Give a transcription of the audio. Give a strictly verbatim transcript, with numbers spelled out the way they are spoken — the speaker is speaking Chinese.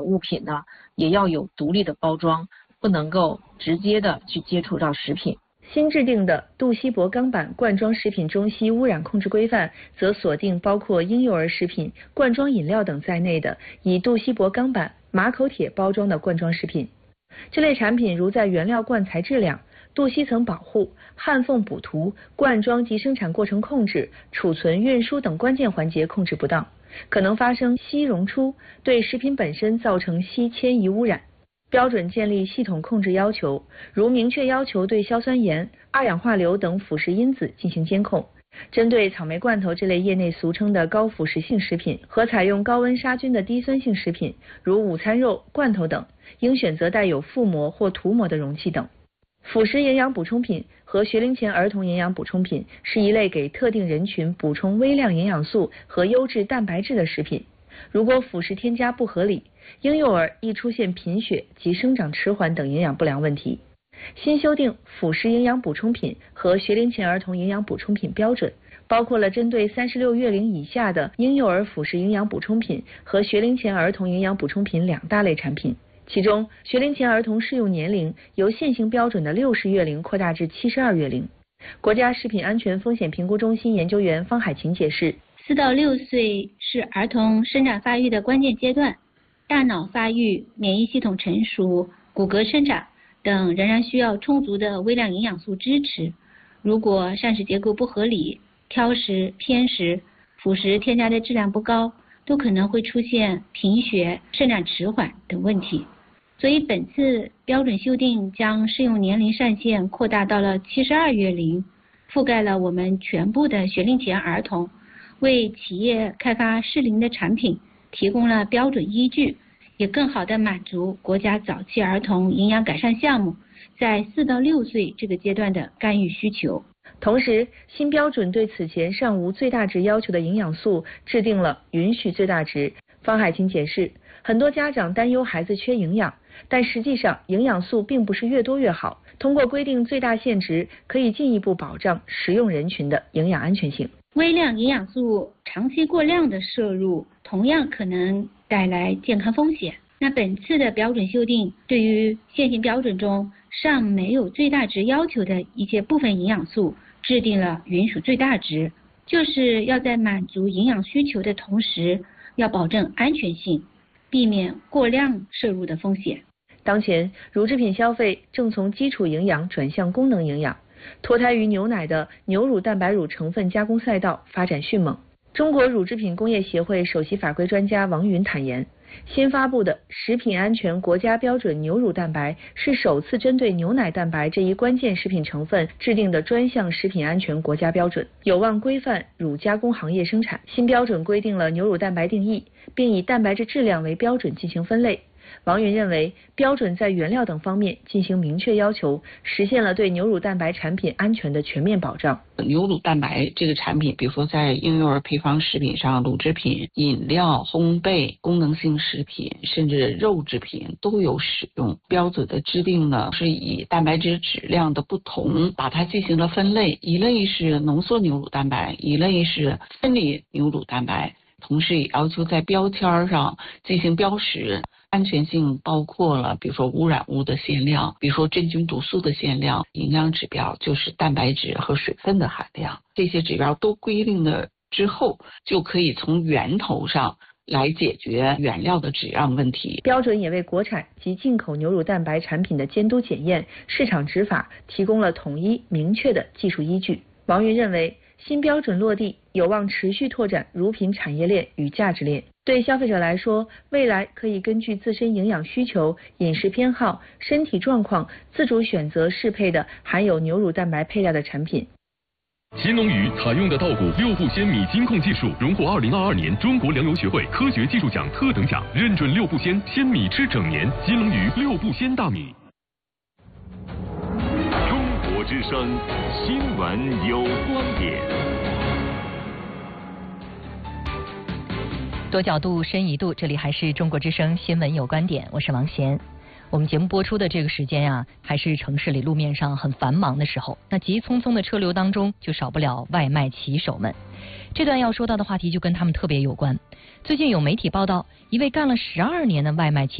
物品呢，也要有独立的包装，不能够直接的去接触到食品。 新制定的杜锡箔钢板罐装食品中西污染控制规范则锁定包括婴幼儿食品、罐装饮料等在内的以杜锡箔钢板、马口铁包装的罐装食品。这类产品如在原料罐材质量、镀锡层保护、焊缝补涂、灌装及生产过程控制、储存、运输等关键环节控制不当，可能发生锡溶出，对食品本身造成锡迁移污染。标准建立系统控制要求，如明确要求对硝酸盐、二氧化硫等腐蚀因子进行监控。针对草莓罐头这类业内俗称的高腐蚀性食品和采用高温杀菌的低酸性食品，如午餐肉、罐头等，应选择带有覆膜或涂膜的容器等。辅食营养补充品和学龄前儿童营养补充品是一类给特定人群补充微量营养素和优质蛋白质的食品。如果辅食添加不合理，婴幼儿易出现贫血及生长迟缓等营养不良问题。新修订辅食营养补充品和学龄前儿童营养补充品标准，包括了针对三十六月龄以下的婴幼儿辅食营养补充品和学龄前儿童营养补充品两大类产品。其中，学龄前儿童适用年龄由现行标准的六十月龄扩大至七十二月龄。国家食品安全风险评估中心研究员方海琴解释， 四到六岁是儿童生长发育的关键阶段，大脑发育、免疫系统成熟、骨骼生长等仍然需要充足的微量营养素支持。如果膳食结构不合理、挑食、偏食、辅食添加的质量不高，都可能会出现贫血、生长迟缓等问题。所以本次标准修订将适用年龄上限扩大到了七十二月龄，覆盖了我们全部的学龄前儿童，为企业开发适龄的产品提供了标准依据，也更好地满足国家早期儿童营养改善项目在四到六岁这个阶段的干预需求。 同时，新标准对此前尚无最大值要求的营养素制定了允许最大值。方海琴解释，很多家长担忧孩子缺营养，但实际上营养素并不是越多越好，通过规定最大限值，可以进一步保障食用人群的营养安全性。 微量营养素长期过量的摄入同样可能带来健康风险。那本次的标准修订对于现行标准中尚没有最大值要求的一些部分营养素制定了允许最大值，就是要在满足营养需求的同时，要保证安全性，避免过量摄入的风险。 当前，乳制品消费正从基础营养转向功能营养，脱胎于牛奶的牛乳蛋白乳成分加工赛道发展迅猛。中国乳制品工业协会首席法规专家王云坦言，新发布的食品安全国家标准牛乳蛋白是首次针对牛奶蛋白这一关键食品成分制定的专项食品安全国家标准，有望规范乳加工行业生产。新标准规定了牛乳蛋白定义，并以蛋白质质量为标准进行分类。王云认为，标准在原料等方面进行明确要求，实现了对牛乳蛋白产品安全的全面保障。 牛乳蛋白这个产品，比如说在婴幼儿配方食品上，乳制品、饮料、烘焙、功能性食品，甚至肉制品都有使用。标准的制定呢，是以蛋白质质量的不同，把它进行了分类，一类是浓缩牛乳蛋白，一类是分离牛乳蛋白。同时也要求在标签上进行标识，安全性包括了比如说污染物的限量，比如说真菌毒素的限量，营养指标就是蛋白质和水分的含量，这些指标都规定了之后，就可以从源头上来解决原料的质量问题。 标准也为国产及进口牛乳蛋白产品的监督检验、市场执法提供了统一明确的技术依据。王云认为，新标准落地有望持续拓展乳品产业链与价值链。对消费者来说，未来可以根据自身营养需求、饮食偏好、身体状况，自主选择适配的含有牛乳蛋白配料的产品。 新龙鱼采用的稻谷六步鲜米金控技术，荣获二零二二年中国粮油学会科学技术奖特等奖，认准六步鲜，鲜米吃整年。新龙鱼六步鲜大米。 中国之声新闻有观点， 多角度深一度，这里还是中国之声新闻有观点，我是王贤。我们节目播出的这个时间啊，还是城市里路面上很繁忙的时候，那急匆匆的车流当中就少不了外卖骑手们。这段要说到的话题就跟他们特别有关。最近有媒体报道，一位干了十二年的外卖骑